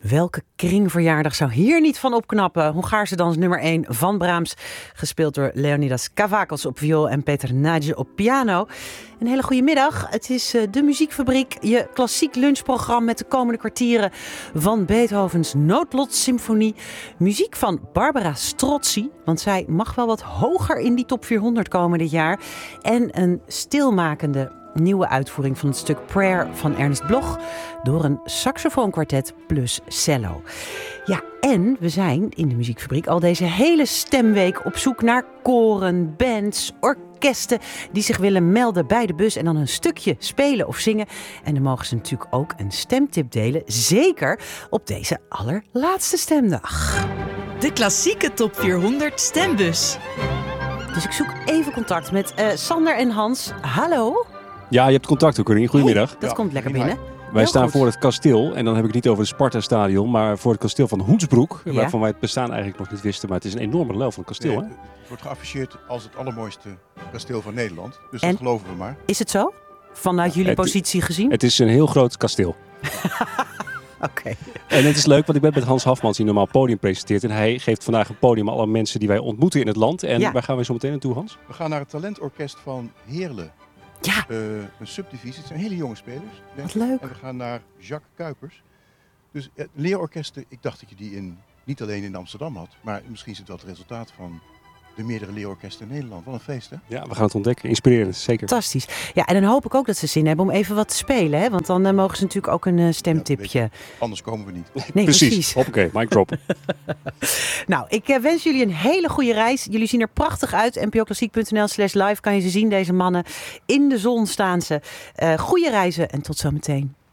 Welke kringverjaardag zou hier niet van opknappen? Hongaarse dans nummer 1 van Brahms. Gespeeld door Leonidas Kavakos op viool en Peter Nagy op piano. Een hele goede middag. Het is de Muziekfabriek. Je klassiek lunchprogramma met de komende kwartieren van Beethovens Noodlotsymfonie. Muziek van Barbara Strozzi. Want zij mag wel wat hoger in die top 400 komen dit jaar. En een stilmakende nieuwe uitvoering van het stuk Prayer van Ernst Bloch door een saxofoonkwartet plus cello. Ja, en we zijn in de Muziekfabriek al deze hele stemweek op zoek naar koren, bands, orkesten die zich willen melden bij de bus en dan een stukje spelen of zingen. En dan mogen ze natuurlijk ook een stemtip delen, zeker op deze allerlaatste stemdag. De klassieke top 400 stembus. Dus ik zoek even contact met Sander en Hans. Hallo? Ja, je hebt contact ook, Corine. Goedemiddag. Hey, dat komt lekker binnen. Wij staan voor het kasteel, en dan heb ik het niet over het Sparta-stadion, maar voor het kasteel van Hoensbroek, waarvan wij het bestaan eigenlijk nog niet wisten, maar het is een enorme lel van het kasteel. Nee, hè? het wordt geafficheerd als het allermooiste kasteel van Nederland, dus En dat geloven we maar. Is het zo? Vanuit jullie positie gezien? Het is een heel groot kasteel. Oké. En het is leuk, want ik ben met Hans Hafmans, die normaal podium presenteert, en hij geeft vandaag een podium aan alle mensen die wij ontmoeten in het land. En waar gaan we zo meteen naartoe, Hans? We gaan naar het talentorkest van Heerlen. Ja. Een subdivisie, het zijn hele jonge spelers. Wat leuk. En we gaan naar Jacques Kuipers. Dus leerorkesten, ik dacht dat je die niet alleen in Amsterdam had, maar misschien is het wel het resultaat van de meerdere leerorkesten in Nederland. Wat een feest, hè? Ja, we gaan het ontdekken. Inspirerend, zeker. Fantastisch. Ja, en dan hoop ik ook dat ze zin hebben om even wat te spelen. Hè? Want dan mogen ze natuurlijk ook een stemtipje. Ja, anders komen we niet. Nee, precies. Hoppakee, mic drop. Nou, ik wens jullie een hele goede reis. Jullie zien er prachtig uit. npoklassiek.nl/live kan je ze zien, deze mannen. In de zon staan ze. Goede reizen en tot zometeen.